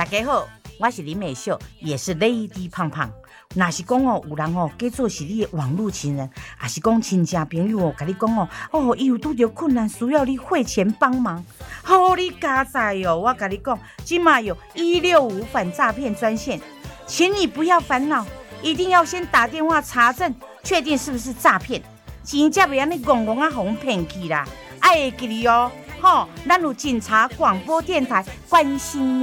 大家好，我是林美秀，也是 Lady 胖胖。若是讲哦，有人哦假做是你的网络情人，还是讲亲戚朋友哦，甲你讲哦，伊有拄着困难，需要你汇钱帮忙，好你加载哦！我甲你讲，今嘛有165反诈骗专线，请你不要烦恼，一定要先打电话查证，确定是不是诈骗，钱才袂安尼戆戆啊，互骗去啦！爱会记哩哦，吼，咱有警察广播电台关心你。